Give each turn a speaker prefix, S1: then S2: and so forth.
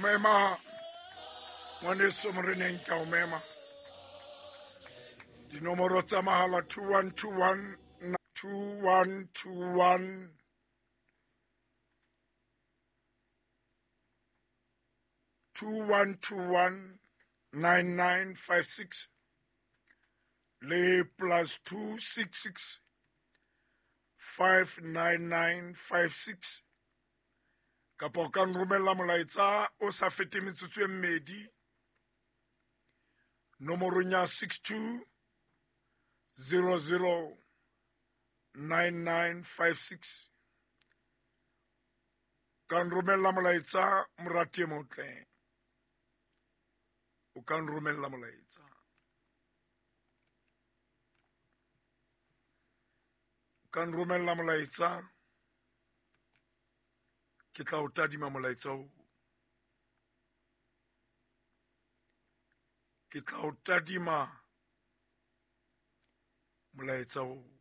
S1: mema ngwaneso moreneng ka o mema dinomoro tsa mahala 2121 2121 2121 9956 le plus 266 59956 kapa o ka nromella molaetsa o sa fete metsotso e mmedi nomorong ya 62009956 ka nromella molaetsa morati motle o ka nromella molaetsa kan romella molaetsa ke tla o tadima molaetsa o ke tla o tadima molaetsa o